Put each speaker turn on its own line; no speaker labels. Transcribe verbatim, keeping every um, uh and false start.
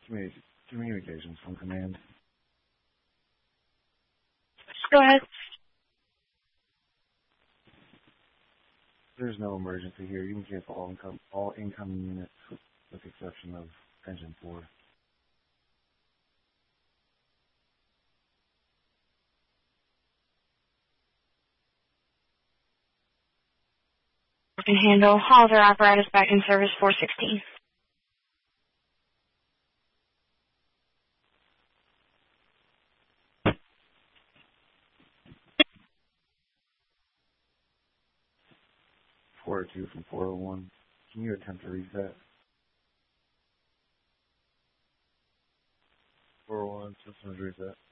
Communi- Communications from command.
Go ahead.
There's no emergency here. You can cancel all, income, all incoming units with the exception of engine four.
We can handle all of our apparatus back in service four sixteen.
four oh two from four oh one. Can you attempt to reset? four oh one, systems reset.